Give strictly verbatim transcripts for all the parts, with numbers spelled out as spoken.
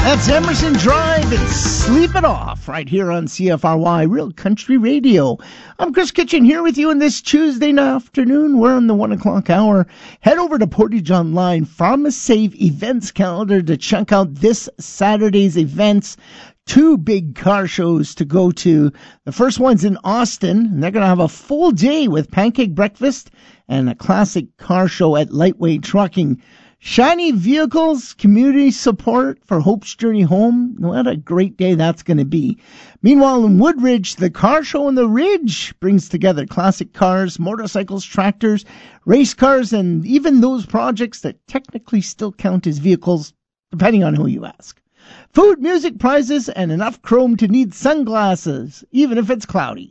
That's Emerson Drive and Sleep It Off right here on C F R Y Real Country Radio. I'm Chris Kitchen here with you on this Tuesday afternoon. We're on the one o'clock hour. Head over to Portage Online Pharma Save events calendar to check out this Saturday's events. Two big car shows to go to. The first one's in Austin, and they're going to have a full day with pancake breakfast and a classic car show at Lightweight Trucking. Shiny vehicles, community support for Hope's Journey Home. What a great day that's going to be. Meanwhile, in Woodridge, the car show on the Ridge brings together classic cars, motorcycles, tractors, race cars, and even those projects that technically still count as vehicles, depending on who you ask. Food, music, prizes, and enough chrome to need sunglasses, even if it's cloudy.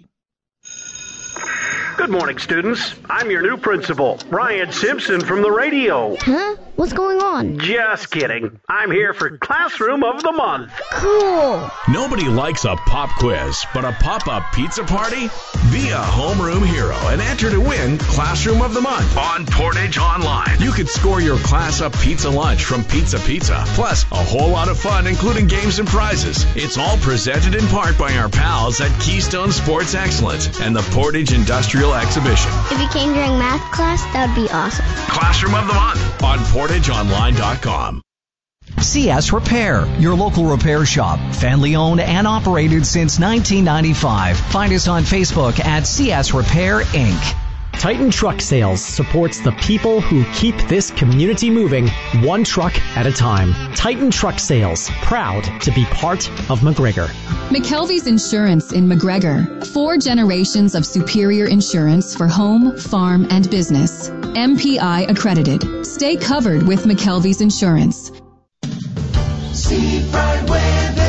Good morning, students. I'm your new principal, Ryan Simpson from the radio. Huh? What's going on? Just kidding. I'm here for Classroom of the Month. Cool. Nobody likes a pop quiz, but a pop-up pizza party? Be a homeroom hero and enter to win Classroom of the Month on Portage Online. You could score your class-up pizza lunch from Pizza Pizza, plus a whole lot of fun, including games and prizes. It's all presented in part by our pals at Keystone Sports Excellence and the Portage Industrial Exhibition. If you came during math class, that would be awesome. Classroom of the Month on portage online dot com. C S Repair, your local repair shop. Family owned and operated since nineteen ninety-five. Find us on Facebook at C S Repair, Incorporated. Titan Truck Sales supports the people who keep this community moving one truck at a time. Titan Truck Sales, proud to be part of McGregor. McKelvey's Insurance in McGregor. Four generations of superior insurance for home, farm, and business. M P I accredited. Stay covered with McKelvey's Insurance. Seafront weather.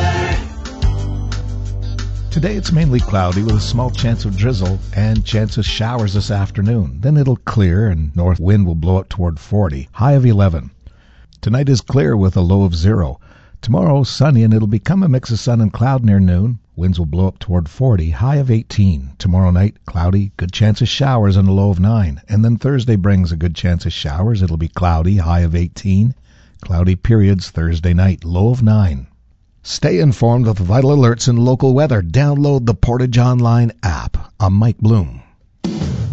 Today it's mainly cloudy with a small chance of drizzle and chance of showers this afternoon. Then it'll clear and north wind will blow up toward forty, high of eleven. Tonight is clear with a low of zero. Tomorrow sunny and it'll become a mix of sun and cloud near noon. Winds will blow up toward forty, high of eighteen. Tomorrow night cloudy, good chance of showers and a low of nine. And then Thursday brings a good chance of showers. It'll be cloudy, high of eighteen. Cloudy periods Thursday night, low of nine. Stay informed with vital alerts and local weather. Download the Portage Online app. I'm Mike Bloom.